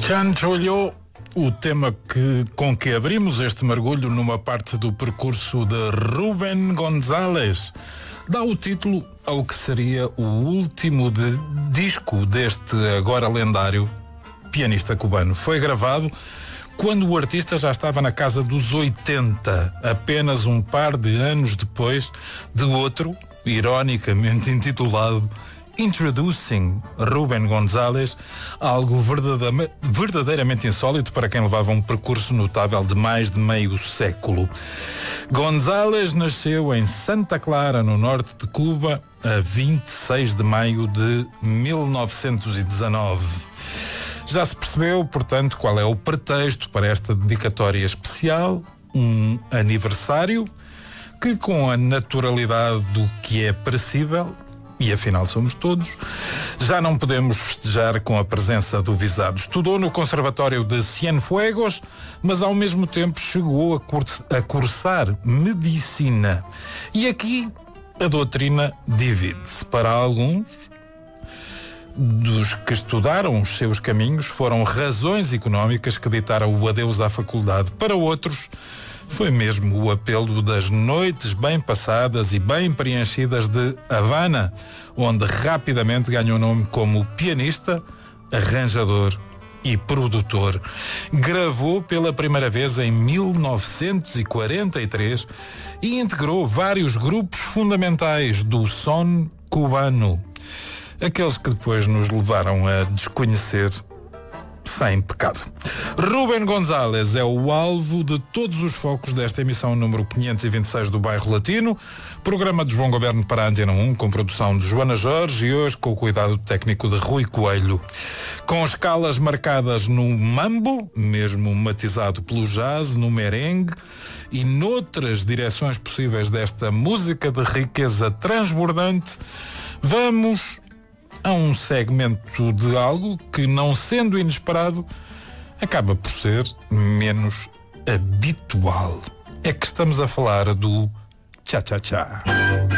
Chancholló, o tema com que abrimos este mergulho numa parte do percurso de Rubén González, dá o título ao que seria o último disco deste agora lendário pianista cubano. Foi gravado quando o artista já estava na casa dos 80, apenas um par de anos depois de outro, ironicamente intitulado Introducing Rubén González, algo verdadeiramente insólito para quem levava um percurso notável de mais de meio século. González nasceu em Santa Clara, no norte de Cuba, a 26 de maio de 1919. Já se percebeu, portanto, qual é o pretexto para esta dedicatória especial, um aniversário que, com a naturalidade do que é perecível, e afinal somos todos, já não podemos festejar com a presença do visado. Estudou no Conservatório de Cienfuegos, mas ao mesmo tempo chegou a cursar medicina. E aqui a doutrina divide-se. Para alguns dos que estudaram os seus caminhos foram razões económicas que ditaram o adeus à faculdade. Para outros foi mesmo o apelo das noites bem passadas e bem preenchidas de Havana, onde rapidamente ganhou nome como pianista, arranjador e produtor. Gravou pela primeira vez em 1943 e integrou vários grupos fundamentais do son cubano, aqueles que depois nos levaram a desconhecer sem pecado. Rubén González é o alvo de todos os focos desta emissão número 526 do Bairro Latino, programa de João Goberno para a Antena 1, com produção de Joana Jorge e hoje com o cuidado técnico de Rui Coelho. Com escalas marcadas no mambo, mesmo matizado pelo jazz, no merengue e noutras direções possíveis desta música de riqueza transbordante, vamos a um segmento de algo que, não sendo inesperado, acaba por ser menos habitual. É que estamos a falar do cha-cha-cha.